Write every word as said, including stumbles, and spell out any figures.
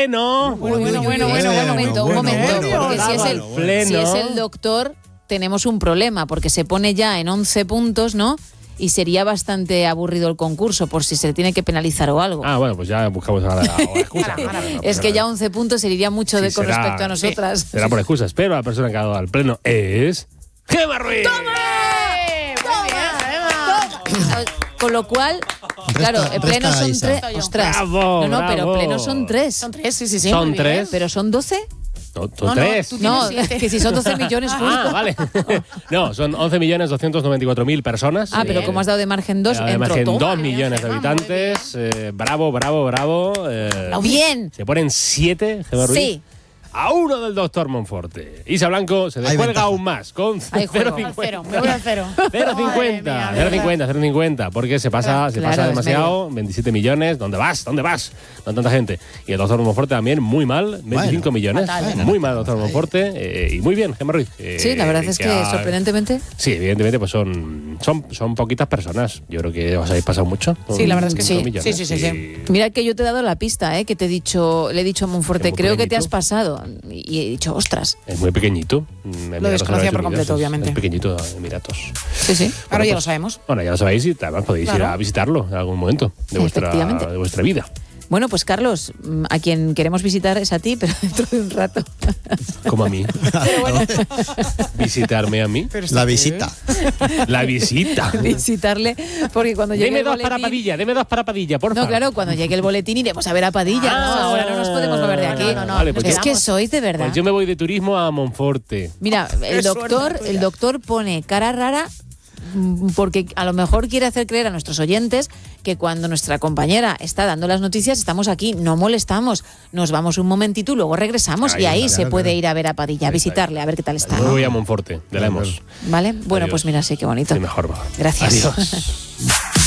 pleno. Bueno, bueno, bueno, bueno, Un bueno, momento, un bueno, momento. bueno, Porque si es, el, pleno. si es el doctor, tenemos un problema, porque se pone ya en once puntos, ¿no? Y sería bastante aburrido el concurso, por si se le tiene que penalizar o algo. Ah, bueno, pues ya buscamos ahora la excusa. Es que ya once puntos se iría mucho de Sí, con será- respecto a nosotras. Será por excusas, pero la persona que ha dado al pleno es... ¡Gemma Ruiz! Con lo cual, claro, el pleno resta son Isa. tres. Ostras. Bravo, no, no, pero bravo. pleno son tres. Son tres, sí, sí, sí. Son muy bien. tres. ¿Pero son doce? No, son No, no, tres. tú No, tienes siete. que si son doce millones justo. Ah, vale. No, son once millones doscientos noventa y cuatro mil personas. Ah, pero Eh, como has dado de margen dos, Además, entro. que en Toma. dos millones de Gemma, muy habitantes. Eh, bravo, bravo, bravo. eh, Bien. Se ponen siete, Gemma Ruiz. Sí. A uno del doctor Monforte. Isa Blanco se Hay descuelga ventaja. aún más con Hay cero juego. Al cero, me voy al cero. cero Madre cincuenta, mía, de cero verdad. cincuenta, cero cincuenta, porque se pasa, se Claro, pasa es demasiado, veintisiete millones, ¿dónde vas? ¿Dónde vas? No tanta gente. Y el doctor Monforte también muy mal, veinticinco Bueno, millones, fatal. muy mal el doctor Monforte, eh, y muy bien, Gemma Ruiz. eh, Sí, la verdad es que ha- sorprendentemente. Sí, evidentemente, pues son, son, son poquitas personas. Yo creo que os habéis pasado mucho. con Sí, la verdad es que cinco sí. millones. Sí, sí, sí, sí. Y- Mira que yo te he dado la pista, ¿eh? Que te he dicho, le he dicho a Monforte, Que muy creo que te has pequeñito. pasado. Y he dicho, ostras. Es muy pequeñito. Emiratos desconocía Árabes por Unidos completo, es- obviamente. Es pequeñito, Emiratos. Sí, sí. Ahora ya pues, lo sabemos. Bueno, ya lo sabéis y además podéis ir Claro. a visitarlo en algún momento de vuestra, Efectivamente. de vuestra vida. Bueno, pues Carlos, mm, a quien queremos visitar es a ti, pero dentro de un rato. Como a mí. Visitarme a mí. La visita. La visita. Visitarle, porque cuando llegue Deme el dos boletín... para Padilla, deme dos para Padilla, por No, favor. claro, cuando llegue el boletín iremos a ver a Padilla, ¿no? Ah, Ahora no nos podemos mover de aquí. no, no, no, vale, pues es yo- que sois de verdad. Pues yo me voy de turismo a Monforte. Mira, el Qué suerte doctor, tuya. el doctor pone cara rara mm, porque a lo mejor quiere hacer creer a nuestros oyentes que cuando nuestra compañera está dando las noticias estamos aquí, no molestamos, nos vamos un momentito y luego regresamos Ahí y ahí está, se claro, puede claro. ir a ver a Padilla, a visitarle, a ver qué tal está. Yo me ¿no? voy a Monforte, de la hemos. ¿Vale? Bueno, Adiós. pues mira, sí, qué bonito. Sí, mejor va. Gracias. Adiós.